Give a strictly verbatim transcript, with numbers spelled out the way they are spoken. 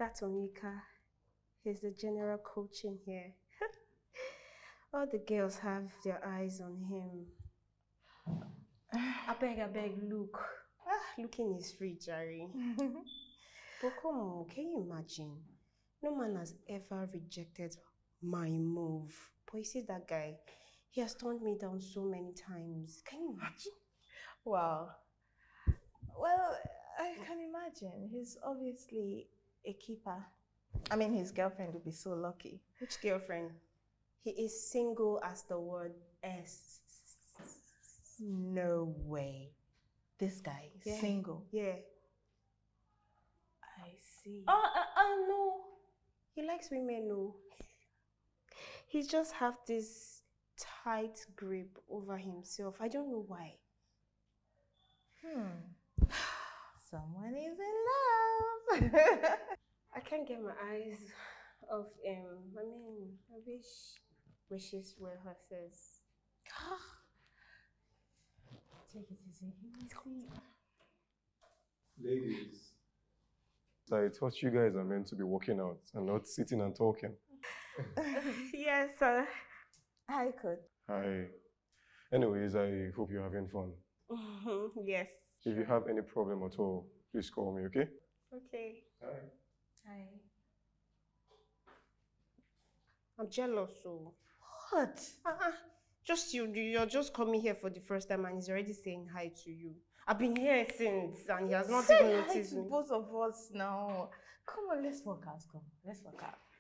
That's Onyeka. He's the general coach in here. All the girls have their eyes on him. I beg, I beg, look. Ah, looking is free, Jerry. But come on, can you imagine? No man has ever rejected my move. But you see that guy, he has turned me down so many times. Can you imagine? Wow. Well, I can imagine. He's obviously a keeper. I mean, his girlfriend would be so lucky. Which girlfriend? He is single as the word S. No way. This guy is Yeah. single. Yeah. I see. Oh, uh, uh, no. He likes women, no. He just have this tight grip over himself. I don't know why. Hmm. Someone is in love. I can't get my eyes off him. I mean, I wish wishes were horses. Take it easy. Ladies. So I thought you guys are meant to be walking out and not sitting and talking. Yes, sir. I could. Hi. Anyways, I hope you're having fun. Yes. If you have any problem at all, please call me, okay? Okay. Hi. Hi. I'm jealous, so. What? Uh-uh. Just you, you're just coming here for the first time and he's already saying hi to you. I've been here since and he has not even noticed me. me. Both of us now. Come on, let's work out. Come, let's work out.